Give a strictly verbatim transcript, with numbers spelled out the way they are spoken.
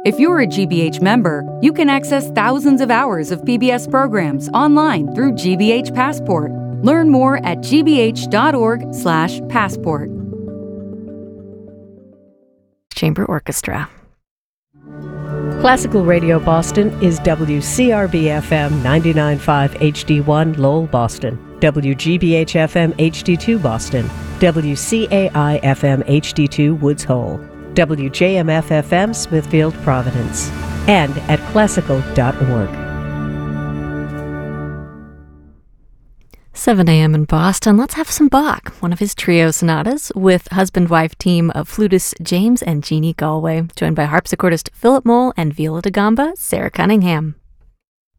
If you're a G B H member, you can access thousands of hours of P B S programs online through G B H Passport. Learn more at g b h dot org slash passport. Chamber Orchestra. Classical Radio Boston is W C R B F M ninety-nine point five H D one Lowell, Boston, W G B H F M H D two Boston, W C A I F M H D two Woods Hole, W J M F F M Smithfield, Providence, and at classical dot org. seven a.m. in Boston. Let's have some Bach, one of his trio sonatas, with husband-wife team of flutists James and Jeannie Galway, joined by harpsichordist Philip Mole and viola da gamba Sarah Cunningham.